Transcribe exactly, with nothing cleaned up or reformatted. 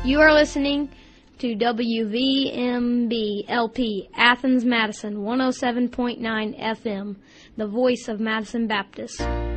You are listening to W V M B L P Athens Madison one oh seven point nine F M, the voice of Madison Baptist.